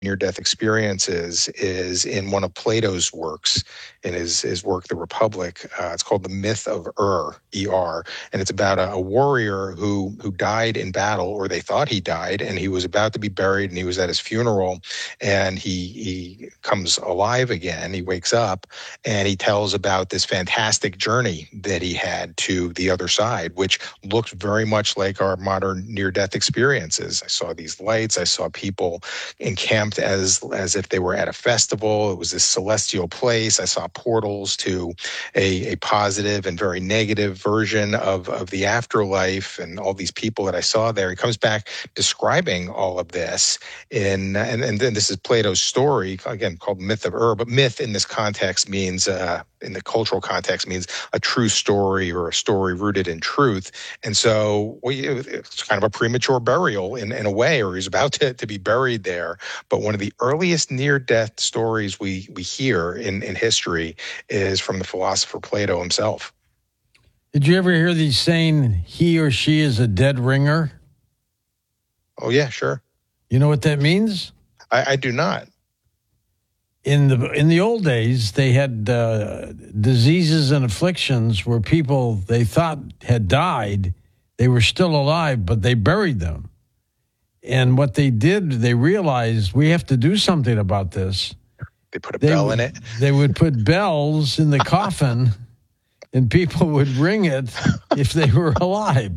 near-death experiences is in one of Plato's works, in his work, The Republic. It's called The Myth of E-R, and it's about a warrior who died in battle, or they thought he died, and he was about to be buried, and he was at his funeral, and he comes alive again. He wakes up, and he tells about this fantastic journey that he had to the other side, which looked very much like our modern near-death experiences. I saw these lights. I saw people encamped as if they were at a festival. It was this celestial place. I saw portals to a positive and very negative version of the afterlife, and all these people that I saw there. He comes back describing all of this and then this is Plato's story, again, called Myth of but myth in this context means, in the cultural context, means a true story or a story rooted in truth. And so it's kind of a premature burial in a way, or he's about to be buried there. But one of the earliest near-death stories we hear in history is from the philosopher Plato himself. Did you ever hear the saying, he or she is a dead ringer? Oh, yeah, sure. You know what that means? I do not. In the old days, they had diseases and afflictions where people they thought had died, they were still alive, but they buried them. And what they did, they realized we have to do something about this. They put a bell in it. They would put bells in the coffin, and people would ring it if they were alive.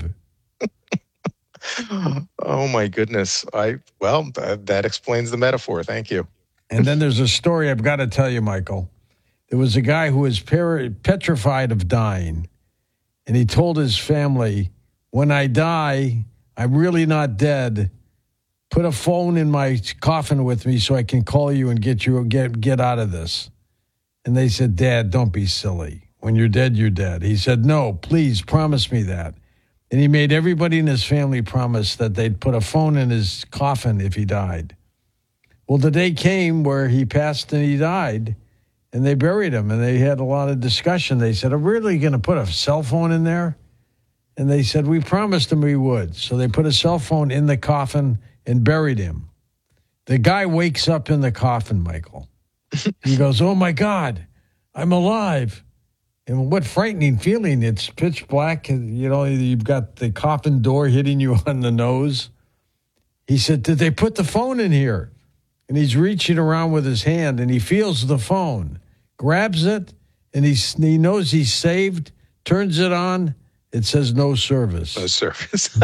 Oh, my goodness. That explains the metaphor. Thank you. And then there's a story I've got to tell you, Michael. There was a guy who was petrified of dying, and he told his family, when I die, I'm really not dead. Put a phone in my coffin with me so I can call you and get out of this. And they said, Dad, don't be silly. When you're dead, you're dead. He said, no, please promise me that. And he made everybody in his family promise that they'd put a phone in his coffin if he died. Well, the day came where he passed and he died, and they buried him, and they had a lot of discussion. They said, are we really going to put a cell phone in there? And they said, we promised him we would. So they put a cell phone in the coffin and buried him. The guy wakes up in the coffin, Michael. He goes, oh, my God, I'm alive. And what frightening feeling. It's pitch black. You know, you've got the coffin door hitting you on the nose. He said, did they put the phone in here? And he's reaching around with his hand, and he feels the phone, grabs it, and he knows he's saved, turns it on. It says no service. No service.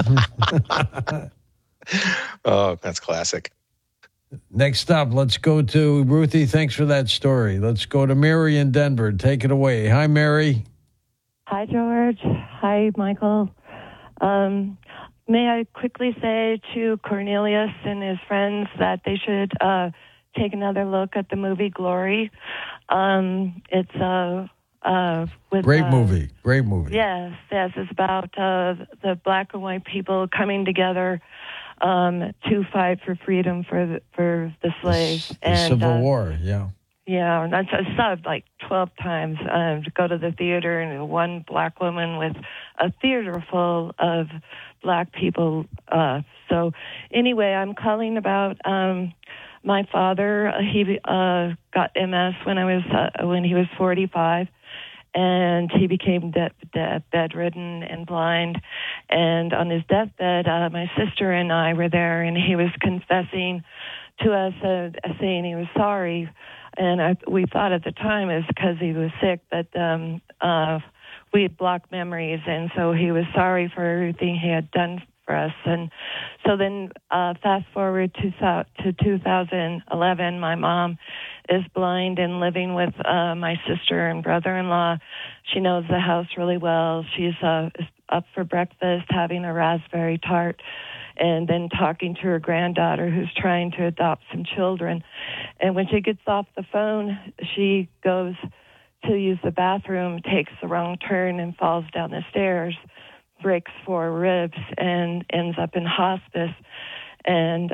Oh, that's classic. Next up, let's go to Ruthie. Thanks for that story. Let's go to Mary in Denver. Take it away. Hi, Mary. Hi, George. Hi, Michael. May I quickly say to Cornelius and his friends that they should take another look at the movie Glory. It's with great movie. Yes. It's about the black and white people coming together to fight for freedom for the slaves. The Civil War, yeah. Yeah, and I saw it like 12 times to go to the theater, and one black woman with a theater full of black people. So anyway, I'm calling about my father. He got MS when he was 45. And he became bedridden and blind. And on his deathbed, my sister and I were there, and he was confessing to us, saying he was sorry. And we thought at the time it was because he was sick, but we had blocked memories, and so he was sorry for everything he had done for us. And so then fast forward to 2011, my mom is blind and living with my sister and brother-in-law. She knows the house really well. She's up for breakfast having a raspberry tart and then talking to her granddaughter who's trying to adopt some children. And when she gets off the phone, she goes to use the bathroom, takes the wrong turn and falls down the stairs, breaks 4 ribs, and ends up in hospice. And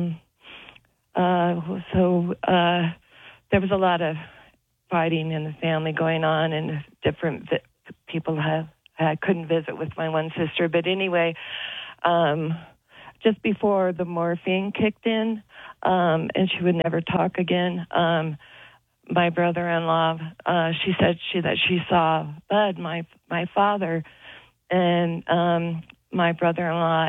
there was a lot of fighting in the family going on, and different people I couldn't visit with my one sister. But anyway, just before the morphine kicked in, and she would never talk again. My brother-in-law, she said that she saw Bud, my father, and my brother-in-law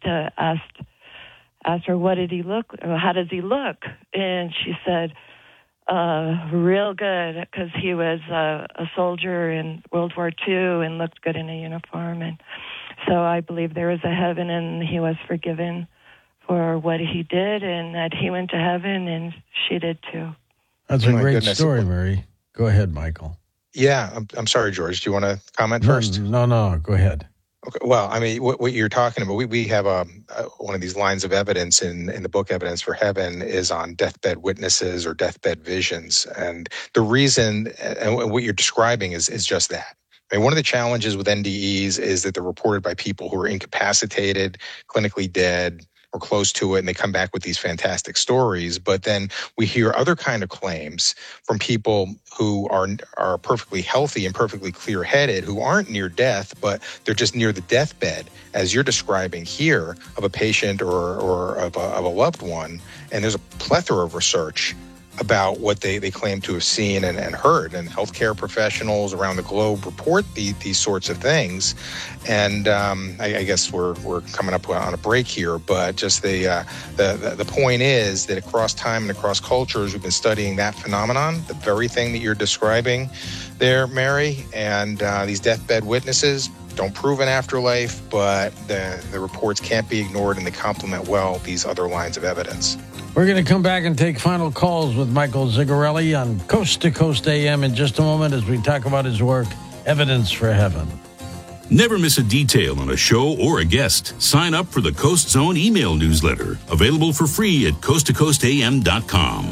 asked her, what did he look? How does he look? And she said, real good, because he was a soldier in World War II and looked good in a uniform. And so I believe there is a heaven, and he was forgiven for what he did, and that he went to heaven, and she did too. That's a great story, Mary. Go ahead, Michael. Yeah, I'm sorry, George. Do you want to comment first? No, go ahead. Okay. Well, I mean, what you're talking about, we have one of these lines of evidence in the book Evidence for Heaven is on deathbed witnesses or deathbed visions. And the reason, and what you're describing is just that. I mean, one of the challenges with NDEs is that they're reported by people who are incapacitated, clinically dead, or close to it, and they come back with these fantastic stories. But then we hear other kind of claims from people who are perfectly healthy and perfectly clear-headed, who aren't near death, but they're just near the deathbed, as you're describing here, of a patient or of a loved one. And there's a plethora of research about what they claim to have seen and heard. And healthcare professionals around the globe report these sorts of things. And I guess we're coming up on a break here, but just the point is that across time and across cultures, we've been studying that phenomenon, the very thing that you're describing there, Mary. And these deathbed witnesses don't prove an afterlife, but the reports can't be ignored, and they complement well these other lines of evidence. We're going to come back and take final calls with Michael Zigarelli on Coast to Coast AM in just a moment as we talk about his work, Evidence for Heaven. Never miss a detail on a show or a guest. Sign up for the Coast Zone email newsletter, available for free at coasttocoastam.com.